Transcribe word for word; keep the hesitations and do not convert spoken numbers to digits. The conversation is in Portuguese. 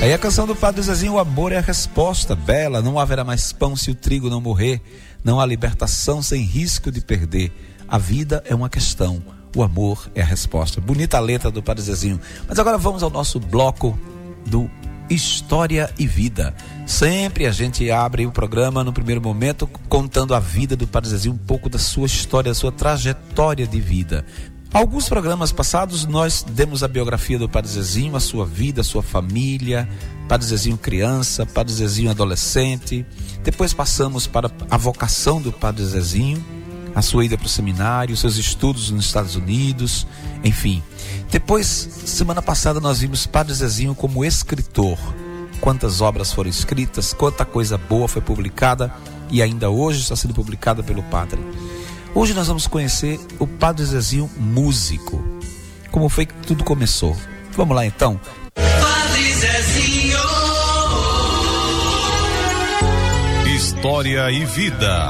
Aí a canção do Padre Zezinho, o amor é a resposta, bela, não haverá mais pão se o trigo não morrer, não há libertação sem risco de perder, a vida é uma questão, o amor é a resposta. Bonita a letra do Padre Zezinho. Mas agora vamos ao nosso bloco do História e Vida. Sempre a gente abre o programa no primeiro momento contando a vida do Padre Zezinho, um pouco da sua história, da sua trajetória de vida. Alguns programas passados nós demos a biografia do Padre Zezinho, a sua vida, a sua família, Padre Zezinho criança, Padre Zezinho adolescente. Depois passamos para a vocação do Padre Zezinho, a sua ida para o seminário, seus estudos nos Estados Unidos, enfim. Depois, semana passada, nós vimos Padre Zezinho como escritor. Quantas obras foram escritas, quanta coisa boa foi publicada e ainda hoje está sendo publicada pelo Padre. Hoje nós vamos conhecer o Padre Zezinho músico. Como foi que tudo começou? Vamos lá então. Padre Zezinho. História e Vida.